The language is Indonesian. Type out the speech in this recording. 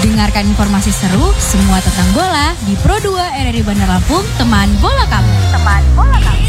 Dengarkan informasi seru semua tentang bola di Pro 2 RRI Bandar Lampung, teman bola kamu.